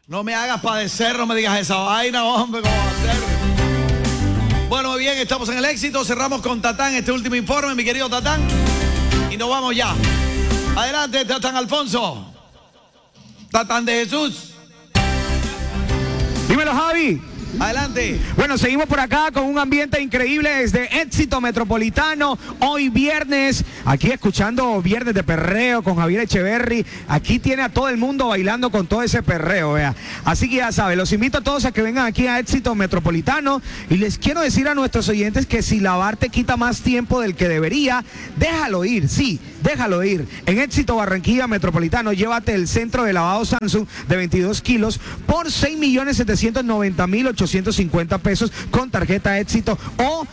No me hagas padecer, no me digas esa vaina, hombre, ¿cómo va a ser? Bueno, muy bien, estamos en el éxito. Cerramos con Tatán este último informe, mi querido Tatán. Y nos vamos ya. Adelante, Tatán Alfonso. Tatán de Jesús. Dímelo, Javi. Adelante. Bueno, seguimos por acá con un ambiente increíble desde Éxito Metropolitano. Hoy viernes, aquí escuchando Viernes de Perreo con Javier Echeverry. Aquí tiene a todo el mundo bailando con todo ese perreo, vea. Así que ya saben, los invito a todos a que vengan aquí a Éxito Metropolitano. Y les quiero decir a nuestros oyentes que si lavar te quita más tiempo del que debería, déjalo ir, sí, déjalo ir. En Éxito Barranquilla Metropolitano, llévate el centro de lavado Samsung de 22 kilos por 6.790.850 pesos con tarjeta Éxito o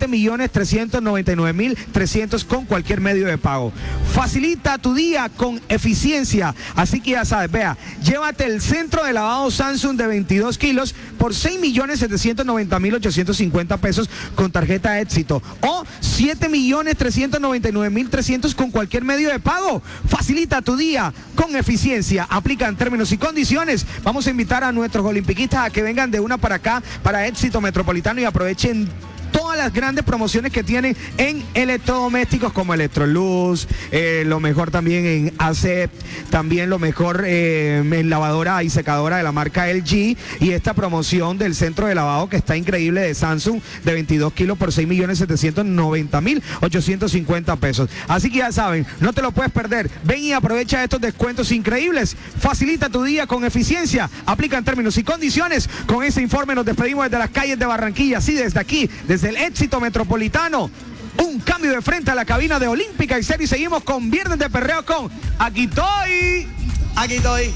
7.399.300 con cualquier medio de pago. Facilita tu día con eficiencia. Así que ya sabes, vea, llévate el centro de lavado Samsung de 22 kilos por 6.790.850 pesos con tarjeta Éxito o 7.399.300 con cualquier medio de pago. Facilita tu día con eficiencia. Aplican términos y condiciones. Vamos a invitar a nuestros olimpiquistas a que vengan de una para acá, para Éxito Metropolitano, y aprovechen todas las grandes promociones que tienen en electrodomésticos como Electroluz, lo mejor también en AC, también lo mejor en lavadora y secadora de la marca LG, y esta promoción del centro de lavado que está increíble de Samsung de 22 kilos por 6.790.850 pesos. Así que ya saben, no te lo puedes perder. Ven y aprovecha estos descuentos increíbles. Facilita tu día con eficiencia. Aplican términos y condiciones. Con ese informe nos despedimos desde las calles de Barranquilla, sí, desde aquí, desde el Éxito Metropolitano. Un cambio de frente a la cabina de Olímpica y Serie. Seguimos con Viernes de Perreo con Aquí estoy. Aquí estoy.